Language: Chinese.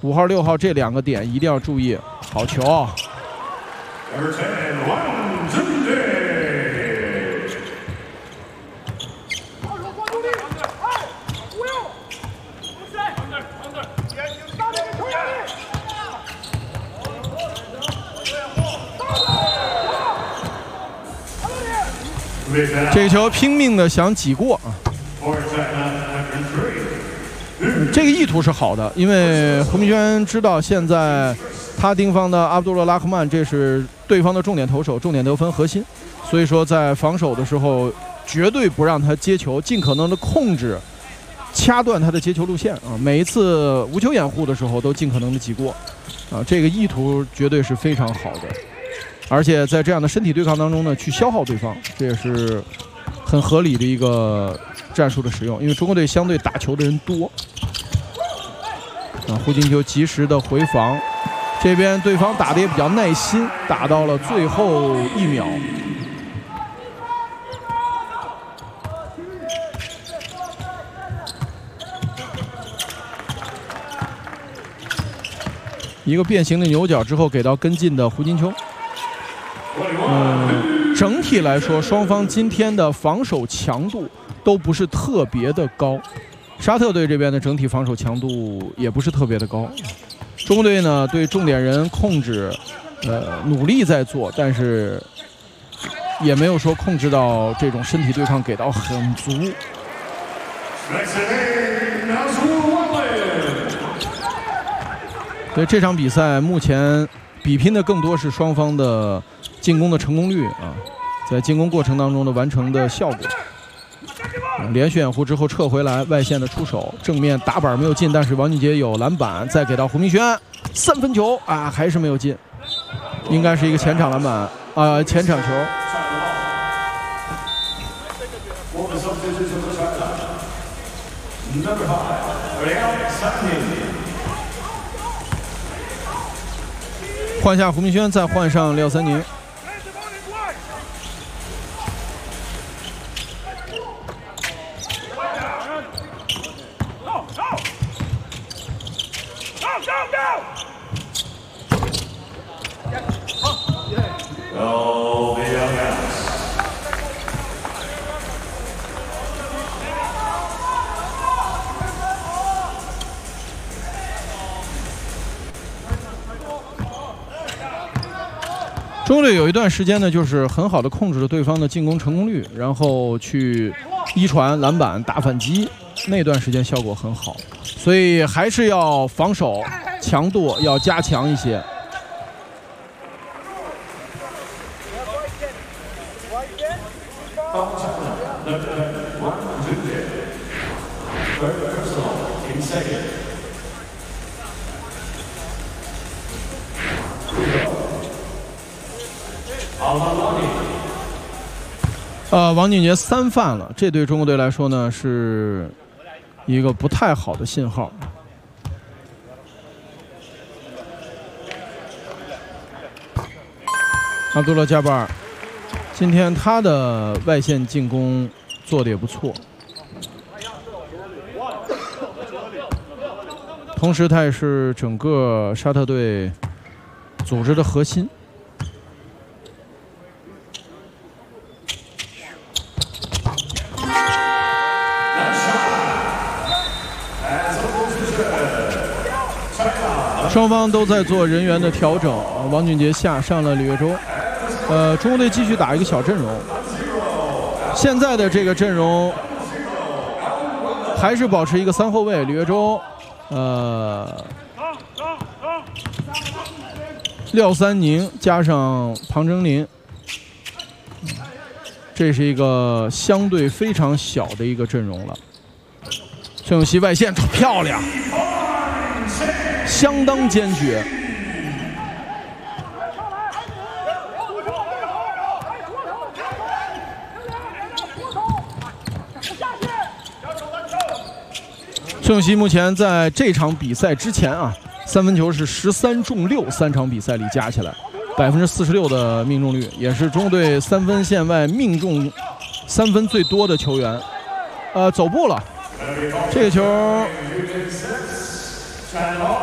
5号、6号这2个点一定要注意。好球啊！这个球拼命的想挤过啊！这个意图是好的，因为胡明轩知道现在他盯方的阿卜杜勒拉赫曼这是对方的重点投手、重点得分核心，所以说在防守的时候绝对不让他接球，尽可能的控制、掐断他的接球路线啊！每一次无球掩护的时候都尽可能的挤过啊！这个意图绝对是非常好的。而且在这样的身体对抗当中呢，去消耗对方，这也是很合理的一个战术的使用。因为中国队相对打球的人多，胡金秋及时的回防，这边对方打的也比较耐心，打到了最后1秒。一个变形的牛角之后给到跟进的胡金秋。整体来说，双方今天的防守强度都不是特别的高。沙特队这边的整体防守强度也不是特别的高。中国队呢，对重点人控制，努力在做，但是也没有说控制到这种身体对抗给到很足。所以这场比赛目前比拼的更多是双方的进攻的成功率啊，在进攻过程当中的完成的效果。连续掩护之后撤回来，外线的出手，正面打板没有进，但是王俊杰有篮板，再给到胡明轩，3分球啊，还是没有进，应该是一个前场篮板前场球。换下胡明轩，再换上廖三宁。中国队有一段时间呢，就是很好的控制了对方的进攻成功率，然后去一传篮板打反击，那段时间效果很好，所以还是要防守强度要加强一些。王俊杰3犯了，这对中国队来说呢是一个不太好的信号。阿卜杜勒加巴尔，今天他的外线进攻做的也不错，同时他也是整个沙特队组织的核心。双方都在做人员的调整，王俊杰下上了李月洲，中国队继续打一个小阵容。现在的这个阵容还是保持一个3后卫，李月洲，廖三宁加上庞征林，这是一个相对非常小的一个阵容了。孙永熙外线漂亮。相当坚决，孙永熙目前在这场比赛之前啊，3分球是13中6，3场比赛里加起来46%的命中率，也是中国队3分线外命中3分最多的球员。走步了，这个球。